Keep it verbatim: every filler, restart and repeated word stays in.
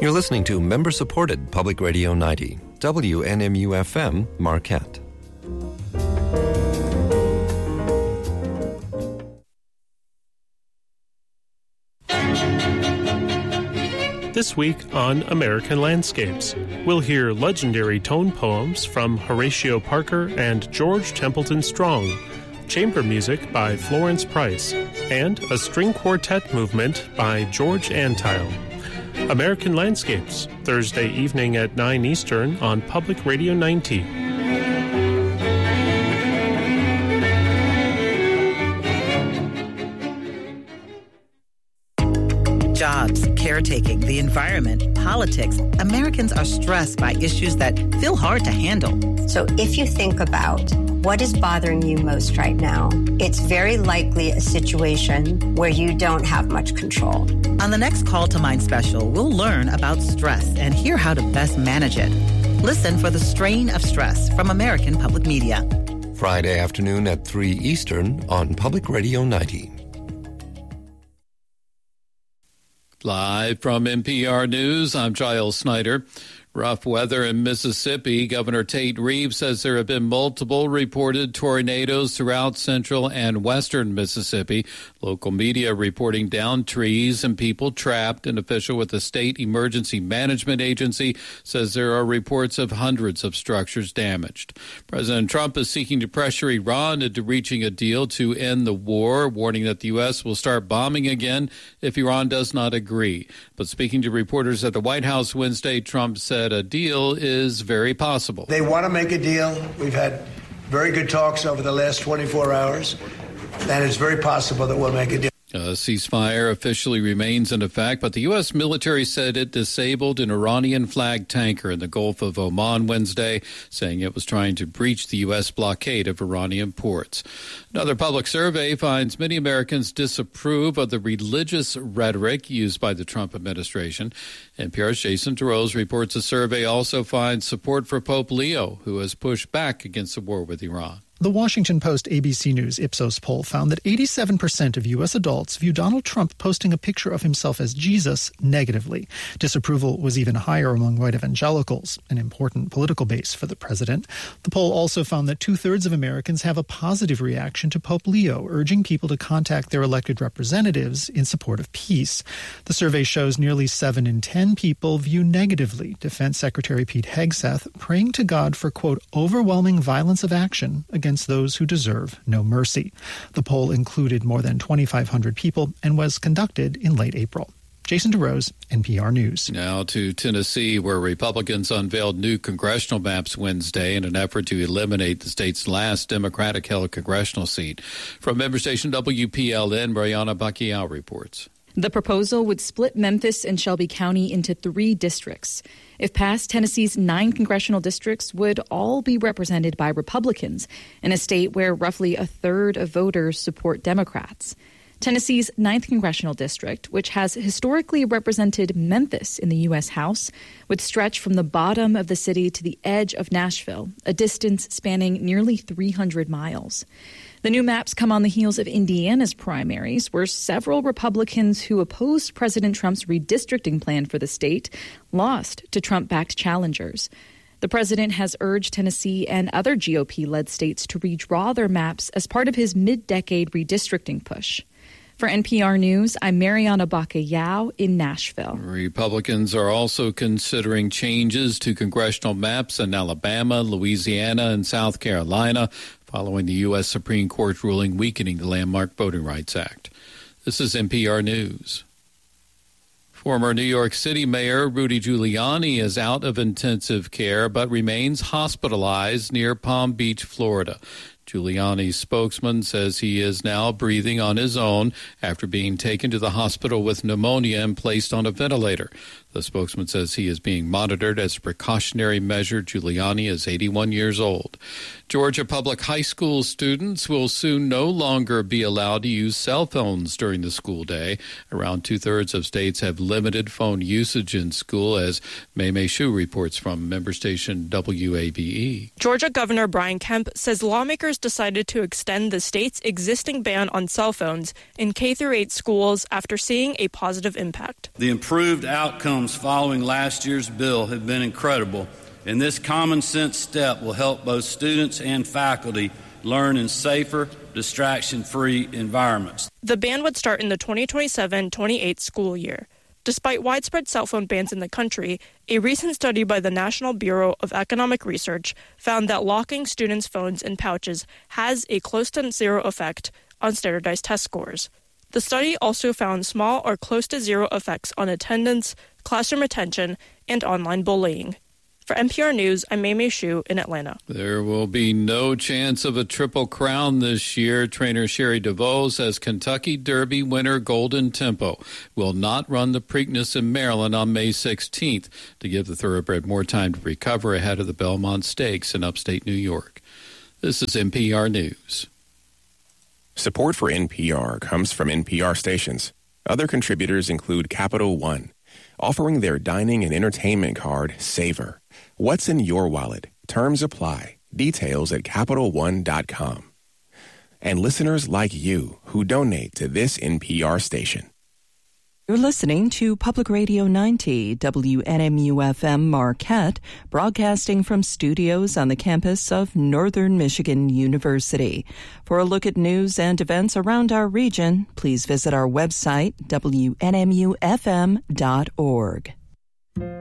You're listening to member-supported Public Radio ninety, W N M U F M, Marquette. This week on American Landscapes, we'll hear legendary tone poems from Horatio Parker and George Templeton Strong, chamber music by Florence Price, and a string quartet movement by George Antile. American Landscapes, Thursday evening at nine Eastern on Public Radio ninety. Jobs, caretaking, the environment, politics. Americans are stressed by issues that feel hard to handle. So if you think about what is bothering you most right now, it's very likely a situation where you don't have much control. On the next Call to Mind special, we'll learn about stress and hear how to best manage it. Listen for The Strain of Stress from American Public Media. Friday afternoon at three Eastern on Public Radio ninety. Live from N P R News, I'm Giles Snyder. Rough weather in Mississippi. Governor Tate Reeves says there have been multiple reported tornadoes throughout central and western Mississippi. Local media reporting downed trees and people trapped. An official with the State Emergency Management Agency says there are reports of hundreds of structures damaged. President Trump is seeking to pressure Iran into reaching a deal to end the war, warning that the U S will start bombing again if Iran does not agree. But speaking to reporters at the White House Wednesday, Trump said a deal is very possible. They want to make a deal. We've had very good talks over the last twenty-four hours, and it's very possible that we'll make a deal. A ceasefire officially remains in effect, but the U S military said it disabled an Iranian-flagged tanker in the Gulf of Oman Wednesday, saying it was trying to breach the U S blockade of Iranian ports. Another public survey finds many Americans disapprove of the religious rhetoric used by the Trump administration. N P R's Jason DeRose reports a survey also finds support for Pope Leo, who has pushed back against the war with Iran. The Washington Post A B C News Ipsos poll found that eighty-seven percent of U S adults view Donald Trump posting a picture of himself as Jesus negatively. Disapproval was even higher among white evangelicals, an important political base for the president. The poll also found that two-thirds of Americans have a positive reaction to Pope Leo, urging people to contact their elected representatives in support of peace. The survey shows nearly seven in ten people view negatively Defense Secretary Pete Hegseth praying to God for, quote, overwhelming violence of action against those who deserve no mercy. The poll included more than twenty-five hundred people and was conducted in late April. Jason DeRose, N P R News. Now to Tennessee, where Republicans unveiled new congressional maps Wednesday in an effort to eliminate the state's last Democratic-held congressional seat. From member station W P L N, Mariana Bacchiao reports. The proposal would split Memphis and Shelby County into three districts. If passed, Tennessee's nine congressional districts would all be represented by Republicans in a state where roughly a third of voters support Democrats. Tennessee's ninth congressional district, which has historically represented Memphis in the U S House, would stretch from the bottom of the city to the edge of Nashville, a distance spanning nearly three hundred miles. The new maps come on the heels of Indiana's primaries, where several Republicans who opposed President Trump's redistricting plan for the state lost to Trump-backed challengers. The president has urged Tennessee and other G O P-led states to redraw their maps as part of his mid-decade redistricting push. For N P R News, I'm Mariana Bacchiao in Nashville. Republicans are also considering changes to congressional maps in Alabama, Louisiana, and South Carolina, following the U S Supreme Court ruling weakening the landmark Voting Rights Act. This is N P R News. Former New York City Mayor Rudy Giuliani is out of intensive care but remains hospitalized near Palm Beach, Florida. Giuliani's spokesman says he is now breathing on his own after being taken to the hospital with pneumonia and placed on a ventilator. The spokesman says he is being monitored as a precautionary measure. Giuliani is eighty-one years old. Georgia public high school students will soon no longer be allowed to use cell phones during the school day. Around two-thirds of states have limited phone usage in school, as Maymay Shu reports from member station W A B E. Georgia Governor Brian Kemp says lawmakers lawmakers decided to extend the state's existing ban on cell phones in K through eight schools after seeing a positive impact. The improved outcomes following last year's bill have been incredible, and this common sense step will help both students and faculty learn in safer, distraction-free environments. The ban would start in the twenty twenty-seven twenty-eight school year. Despite widespread cell phone bans in the country, a recent study by the National Bureau of Economic Research found that locking students' phones in pouches has a close to zero effect on standardized test scores. The study also found small or close to zero effects on attendance, classroom attention, and online bullying. For N P R News, I'm Mei Mei Shu in Atlanta. There will be no chance of a triple crown this year. Trainer Sherry DeVoe says Kentucky Derby winner Golden Tempo will not run the Preakness in Maryland on May sixteenth to give the thoroughbred more time to recover ahead of the Belmont Stakes in upstate New York. This is N P R News. Support for N P R comes from N P R stations. Other contributors include Capital One, offering their dining and entertainment card, Savor. What's in your wallet? Terms apply. Details at Capital One dot com. And listeners like you who donate to this N P R station. You're listening to Public Radio ninety, W N M U F M Marquette, broadcasting from studios on the campus of Northern Michigan University. For a look at news and events around our region, please visit our website, W N M U F M dot org.